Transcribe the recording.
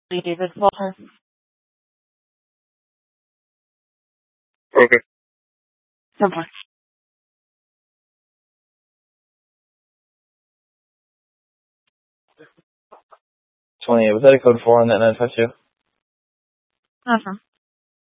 David Walter. Okay. Simple. 28. Was that a code 4 on that 952? Awesome.